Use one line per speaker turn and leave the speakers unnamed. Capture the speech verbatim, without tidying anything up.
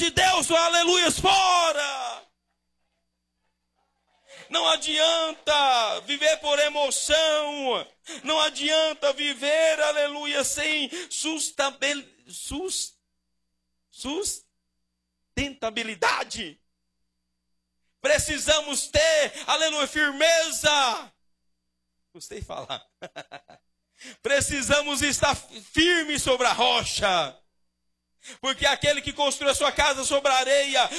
de Deus, aleluias, fora. Não adianta viver por emoção. Não adianta viver, aleluia, sem sustabil, sus, sustentabilidade. Precisamos ter, aleluia, firmeza. Gostei de falar. Precisamos estar firmes sobre a rocha. Porque aquele que construiu a sua casa sobre a areia